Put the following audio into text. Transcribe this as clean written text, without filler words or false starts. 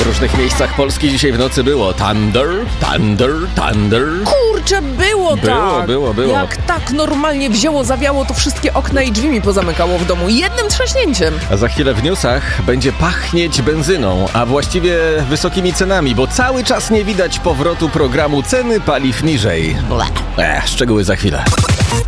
różnych miejscach Polski dzisiaj w nocy było thunder. Kurczę, było tak. Było. Jak tak normalnie wzięło, zawiało, to wszystkie okna i drzwi mi pozamykało w domu jednym trzaśnięciem. A za chwilę w newsach będzie pachnieć benzyną, a właściwie wysokimi cenami, bo cały czas nie widać powrotu programu Ceny paliw niżej. Szczegóły za chwilę.